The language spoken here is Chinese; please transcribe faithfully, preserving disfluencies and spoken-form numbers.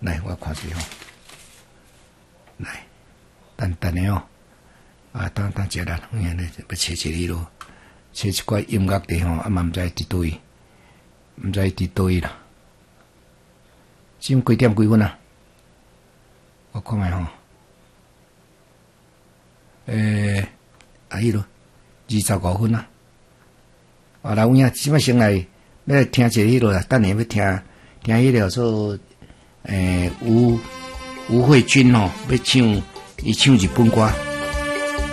来，我看一下吼，来，等等的哦，啊，等等一下，我安尼要找一个咯，找一块音乐的吼，啊嘛毋知伫倒位，毋知伫倒位啦。今几点几分啊？我看卖吼，诶、欸，啊迄咯，二十五分啊。啊，来有影，即摆先来要来听一个迄落啦，等下要听听迄个说，诶、欸，吴吴慧君吼，要唱伊唱日本歌。